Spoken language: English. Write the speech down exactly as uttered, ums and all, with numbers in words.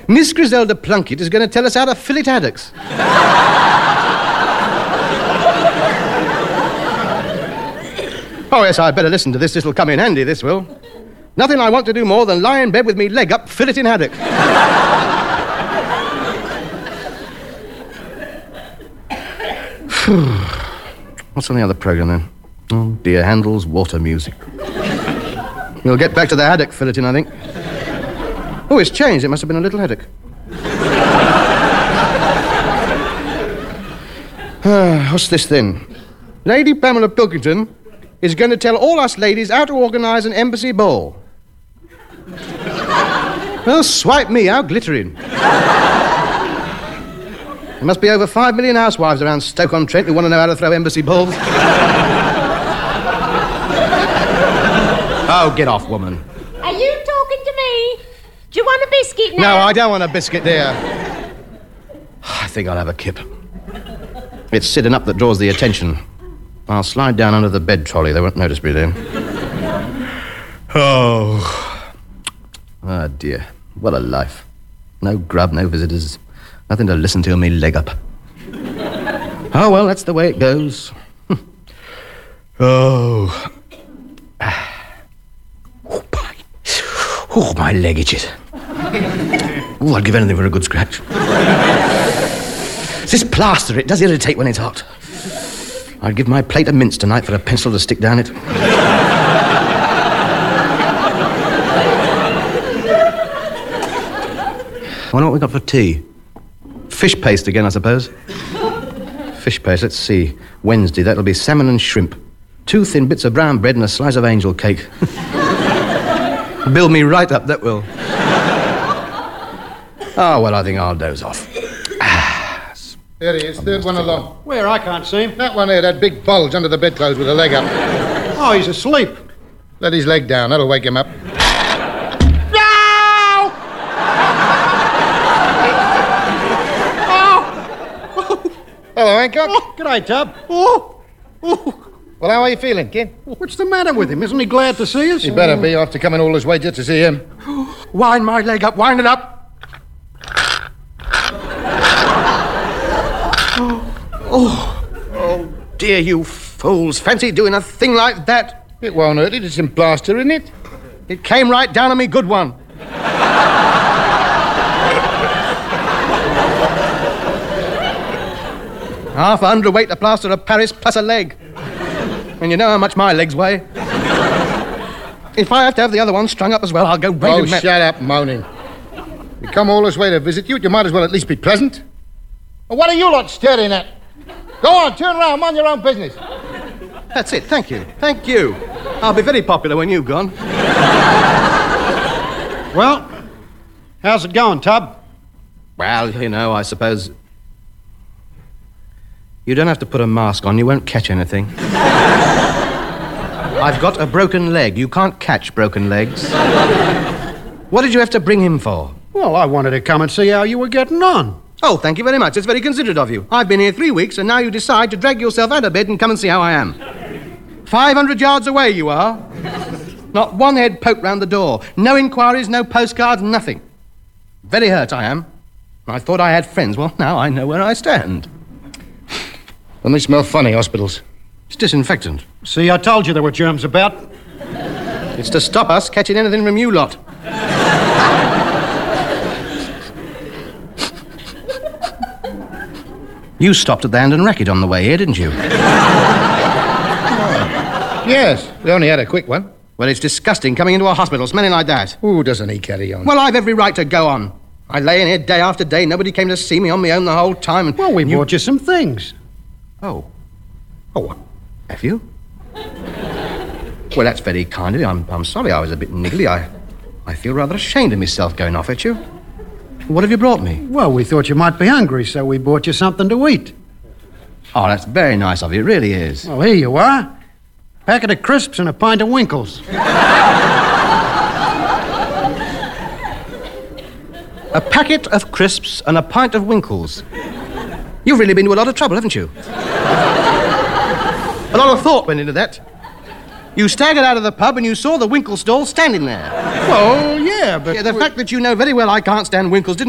Miss Griselda Plunkett is going to tell us how to fillet haddocks. Oh, yes, I'd better listen to this. This'll come in handy, this will. Nothing I want to do more than lie in bed with me leg up, filleting haddock. What's on the other programme, then? Oh, dear, Handel's Water Music. We'll get back to the haddock filleting, I think. Oh, it's changed. It must have been a little haddock. uh, what's this, then? Lady Pamela Pilkington is going to tell all us ladies how to organise an embassy ball. Well, swipe me, how glittering. There must be over five million housewives around Stoke-on-Trent who want to know how to throw embassy balls. Oh, get off, woman. Are you talking to me? Do you want a biscuit now? No, I don't want a biscuit, dear. I think I'll have a kip. It's sitting up that draws the attention. I'll slide down under the bed trolley. They won't notice me then. Oh. Ah, dear. What a life. No grub, no visitors. Nothing to listen to me leg up. Oh, well, that's the way it goes. Oh. Oh, my. Oh, my leg itches. Oh, I'd give anything for a good scratch. It's this plaster, it does irritate when it's hot. I'd give my plate of mince tonight for a pencil to stick down it. I wonder what we got for tea. Fish paste again, I suppose. Fish paste, let's see. Wednesday, that'll be salmon and shrimp. Two thin bits of brown bread and a slice of angel cake. Build me right up, that will. Oh, well, I think I'll doze off. There he is, third one along. Where? I can't see him. That one there, that big bulge under the bedclothes with a leg up. Oh, he's asleep. Let his leg down, that'll wake him up. No! Hello, Hancock. Oh, g'day, Tub. Oh, oh. Well, how are you feeling, kid? What's the matter with him? Isn't he glad to see us? He better be, after coming all this way just to see him. Wind my leg up, wind it up. Oh, oh, dear, you fools. Fancy doing a thing like that. It won't hurt it. It's in plaster, isn't it? It came right down on me, good one. Half a hundredweight a plaster of Paris plus a leg. And you know how much my legs weigh. If I have to have the other one strung up as well, I'll go Oh, raving mad. shut up, moaning. We come all this way to visit you, you might as well at least be pleasant. Well, what are you lot staring at? Go on, turn around, mind your own business. That's it, thank you, thank you. I'll be very popular when you've gone. Well, how's it going, Tub? Well, you know, I suppose... You don't have to put a mask on, you won't catch anything. I've got a broken leg. You can't catch broken legs. What did you have to bring him for? Well, I wanted to come and see how you were getting on. Oh, thank you very much. It's very considerate of you. I've been here three weeks, and now you decide to drag yourself out of bed and come and see how I am. Five hundred yards away you are. Not one head poked round the door. No inquiries, no postcards, nothing. Very hurt I am. I thought I had friends. Well, now I know where I stand. Don't they smell funny, hospitals? It's disinfectant. See, I told you there were germs about. It's to stop us catching anything from you lot. You stopped at the Hand and Racket on the way here, didn't you? Yes, we only had a quick one. Well, it's disgusting coming into a hospital smelling like that. Ooh, doesn't he carry on? Well, I've every right to go on. I lay in here day after day. Nobody came to see me on my own the whole time. And Well, we you... bought you some things. Oh. Oh, have you? Well, that's very kind of you. I'm, I'm sorry I was a bit niggly. I, I feel rather ashamed of myself going off at you. What have you brought me? Well, we thought you might be hungry, so we bought you something to eat. Oh, that's very nice of you. It really is. Well, here you are. Packet of crisps and a pint of Winkles. A packet of crisps and a pint of Winkles. You've really been to a lot of trouble, haven't you? A lot of thought went into that. You staggered out of the pub and you saw the Winkle stall standing there. Well, yeah, but... Yeah, the we- fact that you know very well I can't stand Winkles didn't